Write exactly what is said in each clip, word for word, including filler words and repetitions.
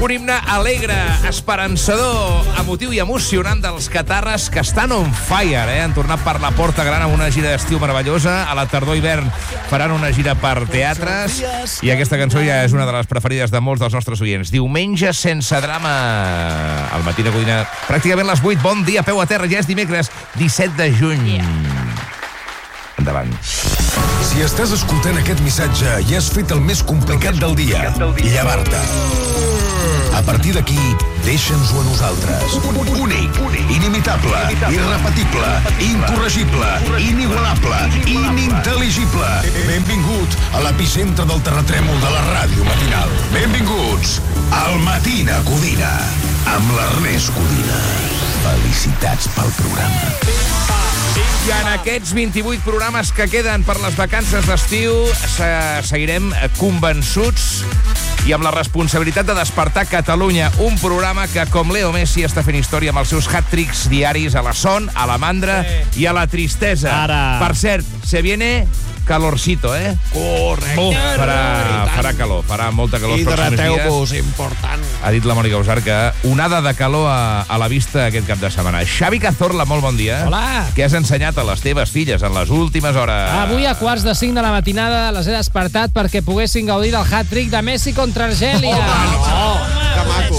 Un himne alegre, esperançador, emotiu i emocionant dels catarres que estan on fire, eh? Han tornat per la Porta Gran amb una gira d'estiu meravellosa. A la tardor-hivern faran una gira per teatres i aquesta cançó ja és una de les preferides de molts dels nostres oients. Diumenge sense drama. Al matí de Codina, pràcticament les vuit. Bon dia, peu a terra. Ja és dimecres, disset de juny. Endavant. Si estàs escoltant aquest missatge i has fet el més complicat del dia, llevar-te. A partir d'aquí, deixa'ns-ho a nosaltres. Únic, inimitable, irrepetible, incorregible, inigualable, inintel·ligible. Benvingut a l'epicentre del terratrèmol de la ràdio matinal. Benvinguts al Matina Codina, amb l'Ernest Codina. Felicitats pel programa. I en aquests vint-i-vuit programes que queden per les vacances d'estiu se seguirem convençuts i amb la responsabilitat de despertar Catalunya, un programa que, com Leo Messi, està fent història amb els seus hat-tricks diaris a la son, a la mandra sí. i a la tristesa. Ara. Per cert, se viene calorcito, eh? Correcte. Uf, farà, farà calor, farà molta calor. Hidrateu-vos, important. Ha dit la Mònica Usar que onada de calor a, a la vista aquest cap de setmana. Xavi Cazorla, molt bon dia. Hola. Què has ensenyat a les teves filles en les últimes hores? Avui a quarts de cinc de la matinada les he despertat perquè poguessin gaudir del hat-trick de Messi contra Argèlia. Home, no. Oh, que maco.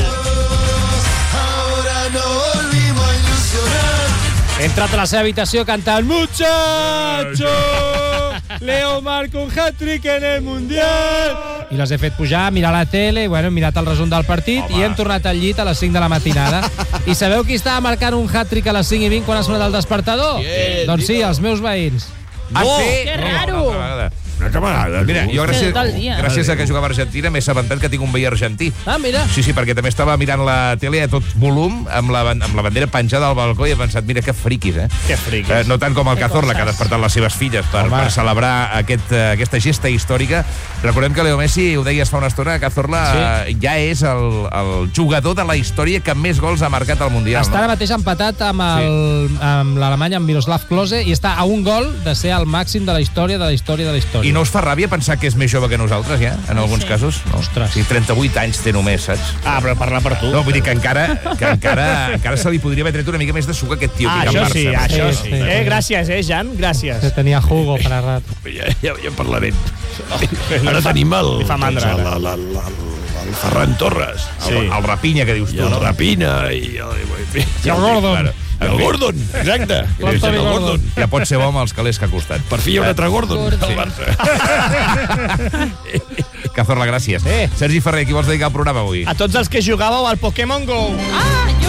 He entrat a la seva habitació cantant Muchacho, Leo marca un hat-trick en el Mundial. I les he fet pujar, mirar la tele, bueno, he mirat el resum del partit. Home. I hem tornat al llit a les cinc de la matinada. I sabeu qui estava marcant un hat-trick a les cinc i vint quan ha sonat el despertador? Bien, doncs sí, els meus veïns. Ah, No. sí? Que raro. Una altra vegada. Una altra vegada. Mira, jo gràcies, Tot el dia. gràcies a que jugava a Argentina m'he assabentat que tinc un veí argentí. Ah, mira. Sí, sí, perquè també estava mirant la tele a tot volum, amb la, amb la bandera penjada al balcó, i he pensat, mira que friquis, eh? Que friquis. Eh, no tant com el Cazorla, que ha despertat les seves filles per, per celebrar aquest, uh, aquesta gesta històrica. Recordem que Leo Messi, ho deies fa una estona, Cazorla sí. ja és el, el jugador de la història que més gols ha marcat al Mundial. Està no? ara mateix empatat amb el- Sí. amb l'Alemanya, amb Miroslav Klose, i està a un gol de ser el màxim de la història, de la història, de la història. I no us fa ràbia pensar que és més jove que nosaltres, ja, en alguns Sí. casos? No. Ostres. Sí, trenta-vuit anys té només, saps? Ah, però parla per tu. No, vull dir que encara, que encara, encara se li podria haver tret una mica més de suc a aquest tio. Ah, que això Barça. sí, això Sí, sí. sí. Eh, gràcies, eh, Jan? Gràcies. Que tenia jugo per a rato. Ja, ja, ja parlarem. Ara tenim el, Li fa mandra, doncs, ara. la, la, la, el Ferran Torres. Sí. El, el Rapinya, que dius I tu, el no? Rapina i el, I el Gordon. Claro. I el Gordon, exacte. L'Antoni El Gordon. Ja pot ser bo amb els calés que ha costat. Per fi hi ha un altre Gordon. Gordon. al Barça. Cazorla, gràcies. Sí. Sergi Ferrer, qui vols dedicar al programa avui? A tots els que jugàveu al Pokémon Go. Ah, jo!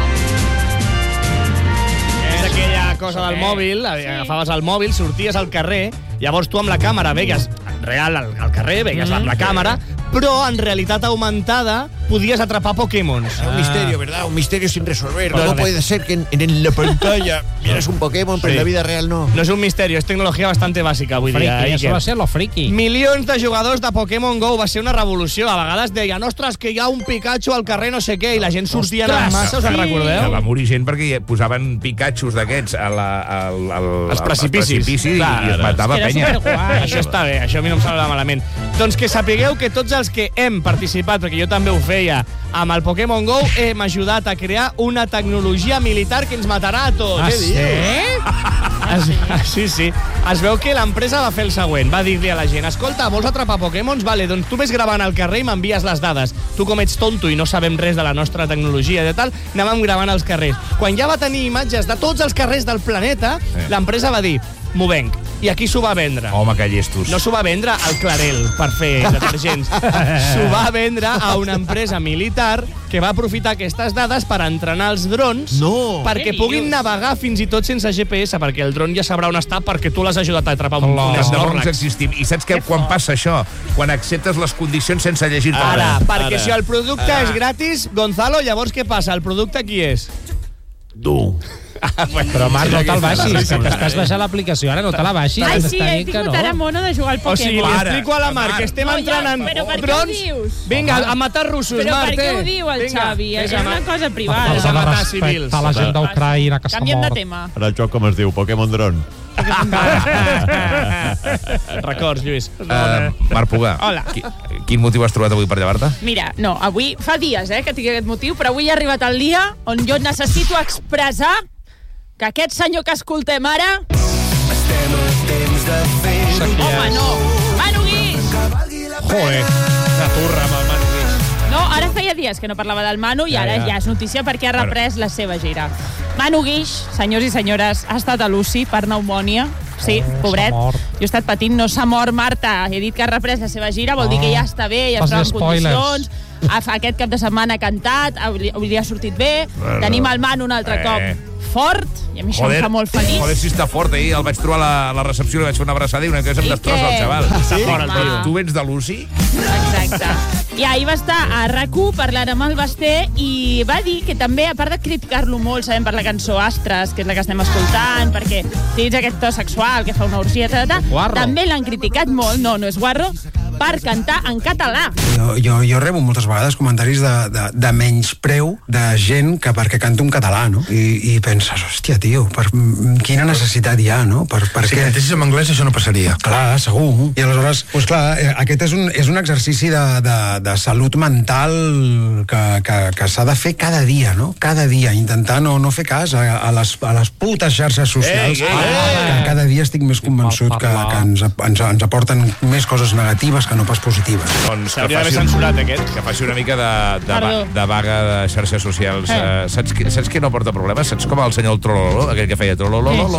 És aquella cosa del mòbil, agafaves el mòbil, sorties al carrer, llavors tu amb la càmera veies real al, al carrer, veies amb la càmera, però en realitat augmentada podies atrapar Pokémons. Un misterio, ¿verdad? Un misterio sin resolver. Pero- ¿Cómo puede ser que en, en la pantalla vieras un Pokémon, pero Sí. en la vida real no? No és un misteri, és tecnologia bastante bàsica avui Friki, dia. això Iker. va ser lo friki. Milions de jugadors de Pokémon GO, va ser una revolució. A vegades deien, ostres, que hi ha un Pikachu al carrer no sé què, i la gent sortia en massa, us en Que recordeu? va morir gent perquè posaven Pikachus d'aquests a la, al, al, Els precipicis. al precipici Clar, i es matava era penya. superguai. Això està bé, això a mi no em sembla malament. Doncs que sapigueu que tots els que hem participat, perquè jo també ho feia, amb el Pokémon GO, hem ajudat a crear una tecnologia militar que ens matarà a tots. Ah, Què sí? dius? Es, sí, sí. Es veu que l'empresa va fer el següent. Va dir-li a la gent, escolta, vols atrapar Pokémons? Vale, doncs tu ves gravant al carrer i m'envies les dades. Tu, com ets tonto i no sabem res de la nostra tecnologia i tal, anàvem gravant als carrers. Quan ja va tenir imatges de tots els carrers del planeta, Sí. l'empresa va dir, m'ho venc. I aquí s'ho va vendre. Home, que llestos. No s'ho va vendre al Clarel per fer detergents. S'ho va vendre a una empresa militar que va aprofitar aquestes dades per entrenar els drons No. perquè Què puguin dius? navegar fins i tot sense G P S, perquè el dron ja sabrà on està perquè tu l'has ajudat a atrapar un, Allah. un Tant de bo ens Snorlax. existim. I saps que quan passa això? Quan acceptes les condicions sense llegir-te Ara, res. perquè Ara. si el producte és gratis, Gonzalo, llavors què passa? El producte qui és? Tu. Però, Marc, no te'l baixis, que t'estàs baixant l'aplicació. Ara no te la baixis. Ai, que sí, t'està he dient que tingut no. ara mono de jugar al O sigui, Pokémon. li Para, explico a la Marc Marc. que estem No, ja, entrant en però per què ho drons... dius? Vinga, a matar russos, Però Marc, per què eh? ho diu el Vinga, Xavi? És vinga, una Marc. cosa Per privada. falta de matar respecte civils. a la gent d'Ucraïna que s'ha Canviem de mort. tema. Ara el joc com es diu? Pokémon Drone. Records, Lluís. Uh, Marc Pugà, Hola. qui, Quin motiu has trobat avui per llevar-te? Mira, no, avui fa dies eh, que tinc aquest motiu, però avui ha arribat el dia on jo necessito expressar que aquest senyor que escoltem ara... Home, no! Manu Guix! Joder, la turra amb el Manu Guix. No, ara feia dies que no parlava del Manu i ara ja, ja és notícia perquè ha reprès la seva gira. Manu Guix, senyors i senyores, ha estat a l'U C I per pneumònia. Sí, pobret. Jo he estat patint, no s'ha mort, Marta. He dit que ha reprès la seva gira, vol dir que ja està bé, ja es troba en condicions. Aquest cap de setmana ha cantat, li ha sortit bé. Tenim el Manu un altre cop fort, i a mi això em fa molt feliç. Joder, si està fort, eh? El vaig trobar a la, la recepció, li vaig fer una abraçada i una cosa em destrossa el xaval. Sí? Però tu vens de l'U C I? Exacte. I ahir va estar a R A C U parlant amb el Basté i va dir que també, a part de criticar-lo molt, sabem, per la cançó Astres, que és la que estem escoltant, perquè tens aquest to sexual que fa una orgia, etcètera, també l'han criticat molt, no, no és guarro, per cantar en català. Jo, jo, jo rebo moltes vegades comentaris de, de, de menyspreu de gent que perquè canta un català, no? I, i penses, hòstia, tio, per, quina necessitat hi ha, no? Per, per si què? cantessis en anglès això no passaria. Clar, segur. I aleshores, doncs clar, aquest és un, és un exercici de, de, de salut mental que, que, que s'ha de fer cada dia, no? Cada dia, intentar no, no fer cas a, a, les, a les putes xarxes socials, ei, ei, ei. que cada dia estic més convençut que, que ens, ens, ens aporten més coses negatives que no pas positives. Doncs que S'hauria d'haver faci, un, censurat, aquest. que faci una mica de, de, va, Perdó. de vaga de xarxes socials. Eh. Uh, saps, que, saps que no porta problemes? Saps com el senyor Trolololo, aquell que feia Trolololo?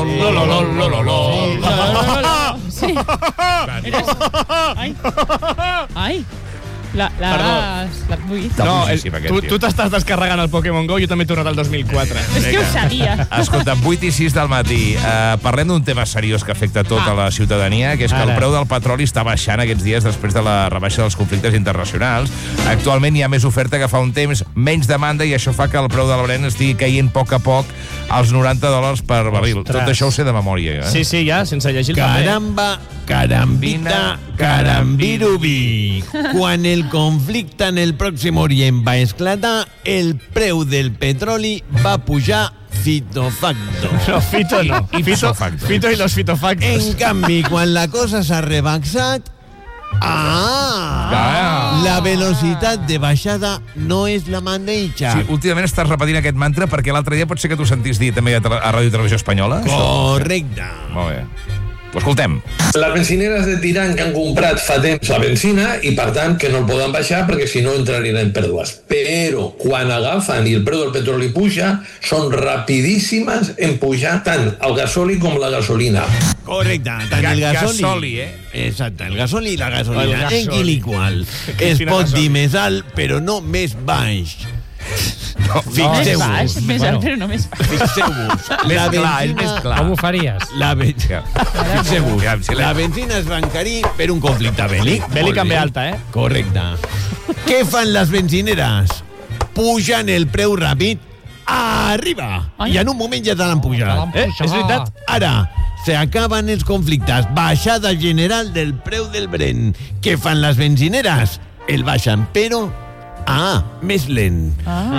Sí. Eres... Ai. Ai. La, la, la, ui. No, el, boníssim, aquest tu tio. tu t'estàs descarregant el Pokémon GO, jo també he tornat al dos mil quatre. És que ho sabia. Escolta, vuit i sis del matí. Uh, parlem d'un tema seriós que afecta tota Ah. la ciutadania, que és que Ara. el preu del petroli està baixant aquests dies després de la rebaixa dels conflictes internacionals. Actualment hi ha més oferta que fa un temps, menys demanda, i això fa que el preu del Brent estigui caient a poc a poc als noranta dòlars per barril. Ostres. Tot això ho sé de memòria. Eh? Sí, sí, ja, sense llegir el paper. Caramba, carambita, carambirubi. Quan el conflicte en el Pròxim Orient va esclatar, el preu del petroli va pujar fitofacto. No, Fito no. I Fito, fitofacto. Fito i los fitofactos. En canvi, quan la cosa s'ha rebaixat, ah, Ah. la velocitat de baixada no és la mateixa. Sí, últimament estàs repetint aquest mantra perquè l'altre dia pot ser que t'ho sentis dir també a, tele- a Ràdio i Televisió Espanyola. Correcte. Molt bé. Ho escoltem. Les benzineres de Tirant que han comprat fa temps la benzina i per tant que no el poden baixar perquè si no entrarien en pèrdues. Però quan agafen i el preu del petroli puja, són rapidíssimes en pujar tant el gasoli com la gasolina. Correcte, tant Ga- el gasoli... gasoli, eh? Exacte, el gasoli i la El gasolina. gasoli. En quiliqual. Que Es quina pot gasoli. dir més alt, però no més baix. No, Més Fixeu-vos. baix, més alt, Bueno. però no més baix. Fixeu-vos. Més La clar, és benzina- més clar. Com ho faries? La, ben... Ja. Fixeu-vos. Ja, si la- La benzina es va encarir per un conflicte bèl·lic. Bèl·lic Molt en bé. B alta, eh? Correcte. Què fan les benzineres? Pugen el preu ràpid arriba. Ai. I en un moment ja te l'han pujat. Eh, és veritat. Ara, se acaben els conflictes. Baixada general del preu del Brent. Què fan les benzineres? El baixen, però... Ah, més lent.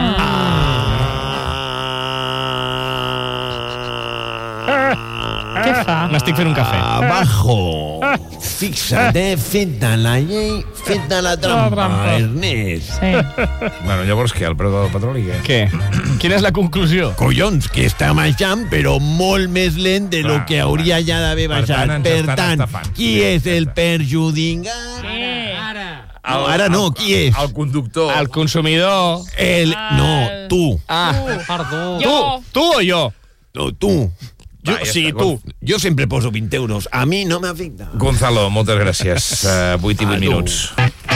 Ah. Què fa? M'estic fent un cafè. Abajo. Fixa't, eh? Feta la llei, feta la trampa, trampa. Ernest. Sí. Bueno, llavors què? El preu del petroli, què? Què? Quina és la conclusió? Collons, que està baixant, però molt més lent de lo Clar, que hauria ja d'haver Per baixat. tant, ens Per estan tant, estafant. qui és el perjudicat? No, ara no, qui és? El conductor. El consumidor. El... No, tu. Ah, Perdó. tu, tu o jo? No, tu. Jo, Va, ja sí, està, tu. Jo sempre poso vint euros. A mi no m'afecta. Gonzalo, moltes gràcies. Uh, vuit i vuit A tu. minuts.